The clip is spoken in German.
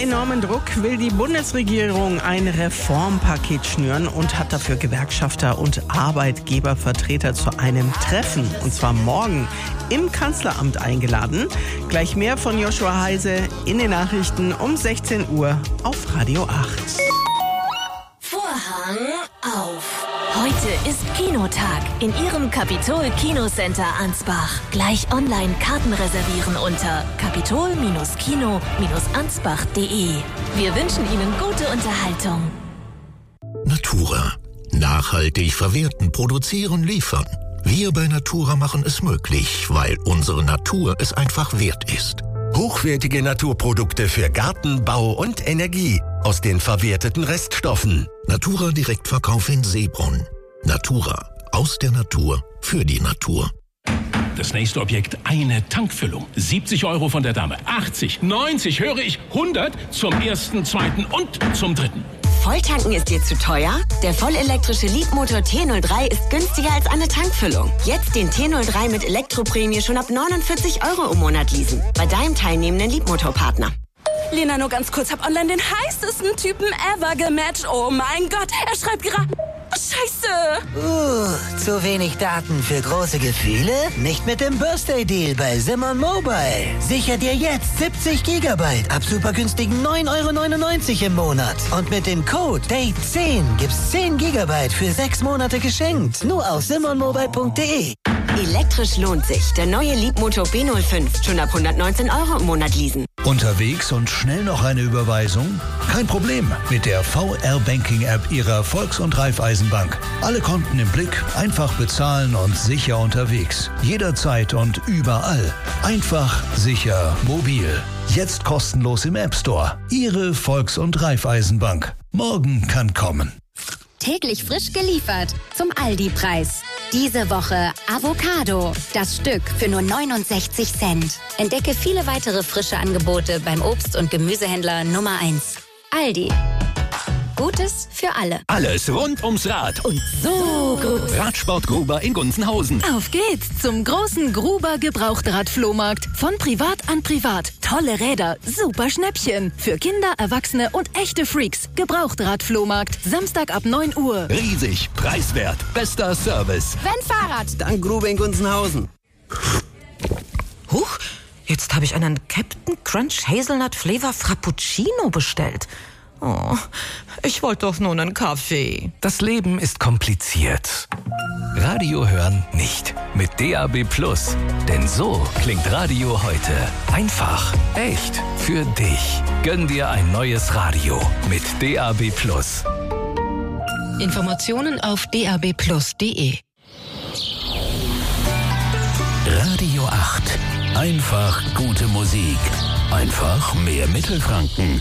enormen Druck will die Bundesregierung ein Reformpaket schnüren und hat dafür Gewerkschafter und Arbeitgebervertreter zu einem Treffen, und zwar morgen, im Kanzleramt eingeladen. Gleich mehr von Joshua Heise in den Nachrichten um 16 Uhr auf Radio 8. Vorhang auf. Heute ist Kinotag in Ihrem Capitol Kinocenter Ansbach. Gleich online Karten reservieren unter capitol-kino-ansbach.de. Wir wünschen Ihnen gute Unterhaltung. Natura. Nachhaltig verwerten, produzieren, liefern. Wir bei Natura machen es möglich, weil unsere Natur es einfach wert ist. Hochwertige Naturprodukte für Garten, Bau und Energie aus den verwerteten Reststoffen. Natura Direktverkauf in Seebrunn. Natura. Aus der Natur. Für die Natur. Das nächste Objekt, eine Tankfüllung. 70 € von der Dame. 80, 90, höre ich, 100 zum ersten, zweiten und zum dritten. Volltanken ist dir zu teuer? Der vollelektrische Leapmotor T03 ist günstiger als eine Tankfüllung. Jetzt den T03 mit Elektroprämie schon ab 49 € im Monat leasen. Bei deinem teilnehmenden Leapmotor-Partner. Lena, nur ganz kurz, hab online den heißesten Typen ever gematcht. Oh mein Gott, er schreibt gerade... Scheiße! Zu wenig Daten für große Gefühle? Nicht mit dem Birthday Deal bei Simon Mobile. Sicher dir jetzt 70 GB ab super günstigen 9,99 € im Monat. Und mit dem Code DATE10 gibt's 10 GB für 6 Monate geschenkt. Nur auf simonmobile.de. Elektrisch lohnt sich. Der neue Leapmotor B05. Schon ab 119 € im Monat leasen. Unterwegs und schnell noch eine Überweisung? Kein Problem mit der VR-Banking-App Ihrer Volks- und Raiffeisenbank. Alle Konten im Blick, einfach bezahlen und sicher unterwegs. Jederzeit und überall. Einfach, sicher, mobil. Jetzt kostenlos im App Store. Ihre Volks- und Raiffeisenbank. Morgen kann kommen. Täglich frisch geliefert zum Aldi-Preis. Diese Woche Avocado, das Stück für nur 69 Cent. Entdecke viele weitere frische Angebote beim Obst- und Gemüsehändler Nummer 1. Aldi. Gutes für alle. Alles rund ums Rad. Und so gut. Radsport Gruber in Gunzenhausen. Auf geht's zum großen Gruber Gebrauchtrad-Flohmarkt. Von privat an privat. Tolle Räder, super Schnäppchen. Für Kinder, Erwachsene und echte Freaks. Gebrauchtrad-Flohmarkt. Samstag ab 9 Uhr. Riesig, preiswert, bester Service. Wenn Fahrrad, dann Gruber in Gunzenhausen. Huch, jetzt habe ich einen Captain Crunch Hazelnut Flavor Frappuccino bestellt. Oh, ich wollte doch nur einen Kaffee. Das Leben ist kompliziert. Radio hören nicht. Mit DAB+. Denn so klingt Radio heute. Einfach, echt, für dich. Gönn dir ein neues Radio mit DAB+. Informationen auf dabplus.de. Radio 8. Einfach gute Musik. Einfach mehr Mittelfranken.